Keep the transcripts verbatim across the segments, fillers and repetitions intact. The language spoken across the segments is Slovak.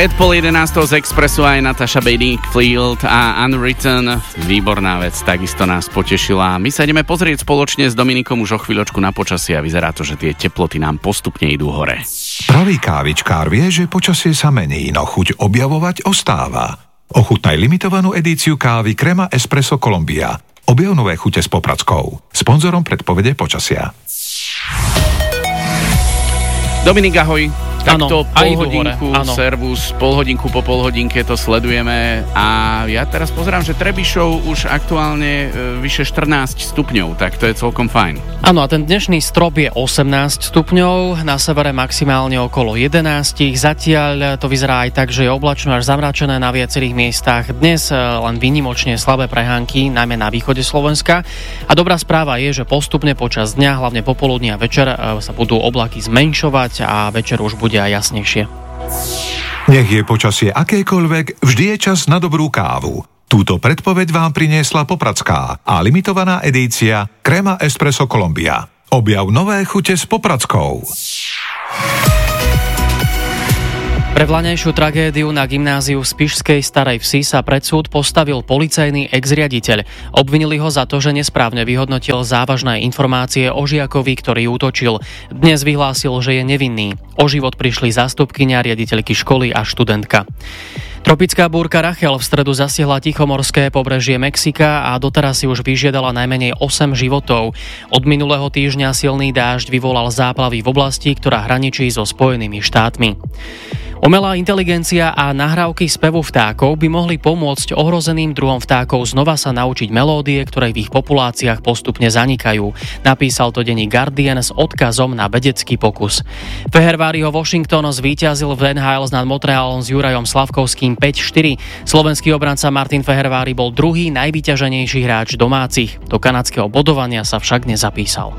Pred pol jedenástou z Expressu aj Natasha Bedingfield a Unwritten. Výborná vec, takisto nás potešila. My sa ideme pozrieť spoločne s Dominikom už o chvíľočku na počasie a vyzerá to, že tie teploty nám postupne idú hore. Pravý kávičkár vie, že počasie sa mení, no chuť objavovať ostáva. Ochutnaj limitovanú edíciu kávy Crema Espresso Colombia. Objav nové chute s Popradskou. Sponzorom predpovede počasia. Dominik, ahoj. Takto pol hodinku, áno. Servus, pol hodinku po pol hodinke to sledujeme a ja teraz pozerám, že Trebišov už aktuálne e, vyše štrnásť stupňov, tak to je celkom fajn. Áno, a ten dnešný strop je osemnásť stupňov, na severe maximálne okolo jedenásť. Zatiaľ to vyzerá aj tak, že je oblačno až zamračené na viacerých miestach. Dnes len výnimočne slabé prehánky, najmä na východe Slovenska. A dobrá správa je, že postupne počas dňa, hlavne popoludní a večer, sa budú oblaky zmenšovať a večer už bude aj jasnejšie. Nech je počasie akékoľvek, vždy je čas na dobrú kávu. Túto predpoveď vám priniesla Popradská a limitovaná edícia Crema Espresso Colombia. Objav nové chute s Popradskou. Pre vlaňajšiu tragédiu na gymnáziu v Spišskej Starej Vsi sa pred súd postavil policajný ex-riaditeľ. Obvinili ho za to, že nesprávne vyhodnotil závažné informácie o žiakovi, ktorý útočil. Dnes vyhlásil, že je nevinný. O život prišli zástupkyňa riaditeľky školy a študentka. Tropická búrka Rachel v stredu zasiahla tichomorské pobrežie Mexika a doteraz si už vyžiadala najmenej osem životov. Od minulého týždňa silný dážď vyvolal záplavy v oblasti, ktorá hraničí so Spojenými štátmi. Umelá inteligencia a nahrávky spevu vtákov by mohli pomôcť ohrozeným druhom vtákov znova sa naučiť melódie, ktoré v ich populáciách postupne zanikajú. Napísal to denník Guardian s odkazom na vedecký pokus. Feherváriho Washington zvíťazil v en há el nad Montrealom s Jurajom Slavkovským päť štyri. Slovenský obranca Martin Fehervári bol druhý najvyťaženejší hráč domácich. Do kanadského bodovania sa však nezapísal.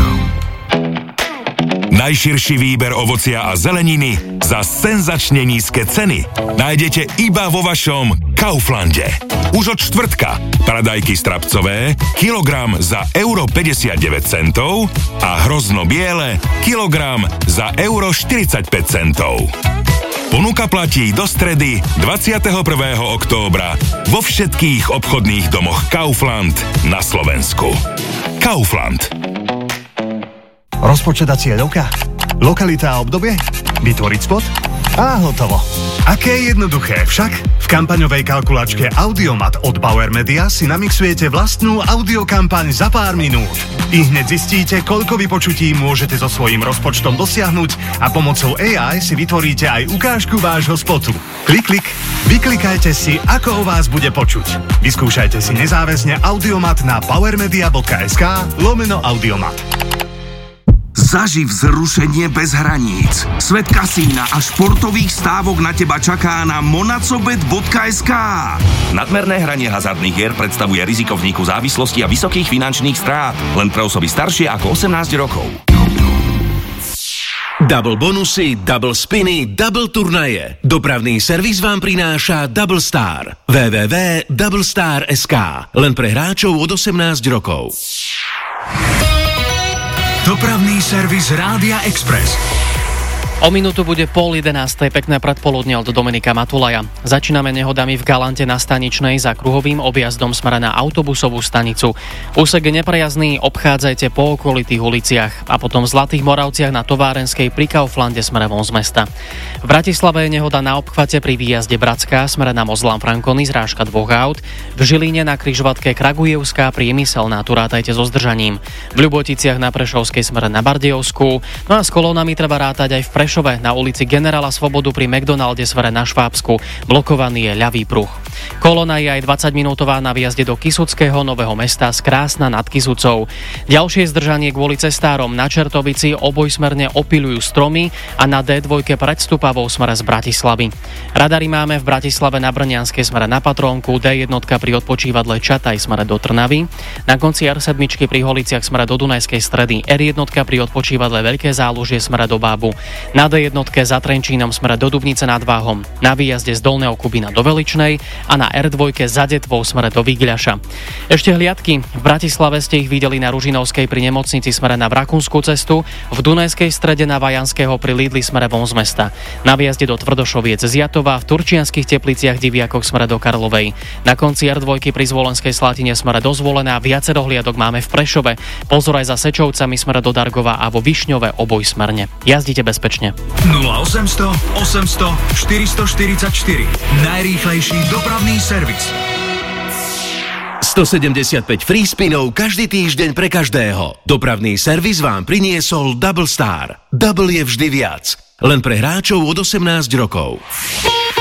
Najširší výber ovocia a zeleniny za senzačne nízke ceny nájdete iba vo vašom Kauflande. Už od štvrtka paradajky strapcové kilogram za euro päťdesiatdeväť centov a hrozno biele kilogram za euro štyridsaťpäť centov. Ponuka platí do stredy dvadsiateho prvého októbra vo všetkých obchodných domoch Kaufland na Slovensku. Kaufland. Rozpočet a cieľovka? Lokalita a obdobie? Vytvoriť spot? A hotovo. Aké jednoduché však? V kampaňovej kalkulačke Audiomat od Bauer Media si namixujete vlastnú audiokampaň za pár minút. I hneď zistíte, koľko vypočutí môžete so svojím rozpočtom dosiahnuť a pomocou á í si vytvoríte aj ukážku vášho spotu. Klik, klik, vyklikajte si, ako o vás bude počuť. Vyskúšajte si nezáväzne Audiomat na powermedia.sk lomeno Audiomat. Zaži vzrušenie bez hraníc. Svet kasína a športových stávok na teba čaká na monacobet bodka es ká. Nadmerné hranie hazardných hier predstavuje riziko vzniku závislosti a vysokých finančných strát. Len pre osoby staršie ako osemnásť rokov. Double bonusy, double spiny, double turnaje. Dopravný servis vám prináša Double Star. w w w bodka double star bodka es ká. Len pre hráčov od osemnásť rokov. Dopravný servis Rádia Express. O minútu bude pol jedenástej, pekné predpoludne od Dominika Matulaja. Začíname nehodami v Galante na Staničnej za kruhovým objazdom smere na autobusovú stanicu. Úsek je neprejazný, obchádzajte po okolitých uliciach a potom v Zlatých Moravciach na Továrenskej pri Kauflande smere von z mesta. V Bratislave je nehoda na obchvate pri výjazde Bratská smere na Mozlan Frankony, zrážka dvoch aut. V Žiline na križovatke Kragujevská Priemyselná, tu rátajte so zdržaním. V Ľuboticiach na Prešovskej smere na Bardejovskú. No a s kolónami treba rátať aj v Prešove na ulici Generála Svobodu pri McDonalde smere na Švábsku. Blokovaný je ľavý pruh. Kolóna je aj dvadsaťminútová na výjazde do Kisuckého Nového Mesta z Krásna nad Kisucou. Ďalšie zdržanie kvôli cestárom na Čertovici obojsmerne opiľujú stromy a na dé dva pred Stupavou smere z Bratislavy. Radary máme v Bratislave na Brnianskej smere na Patrónku, dé jedna pri odpočívadle Čataj smere do Trnavy, na konci er sedem pri Holiciach smere do Dunajskej Stredy, er jedna pri odpočívadle Veľké Zálužie smere do Bábu, na dé jedna za Trenčínom smere do Dubnice nad Váhom, na výjazde z Dolného Kubína do Veličnej a na er dva za Detvou smere do Výgľaša. Ešte hliadky. V Bratislave ste ich videli na Ružinovskej pri nemocnici smere na Vrakunskú cestu, v Dunajskej strede na Vajanského pri Lidli smere von z mesta. Na výjazde do Tvrdošoviec z Jatova, v Turčianskych Tepliciach Diviakoch smere do Karlovej. Na konci er dva pri Zvolenskej Slatine smere do Zvolena, viacero hliadok máme v Prešove. Pozor aj za Sečovcami smere do Dargova a vo Višňove oboj smerne. Jazdite bezpečne. nula osemsto osemsto štyristoštyridsaťštyri. Najrýchlejší dopravný servis. stosedemdesiatpäť free spinov každý týždeň pre každého. Dopravný servis vám priniesol Double Star. Double je vždy viac. Len pre hráčov od osemnásť rokov.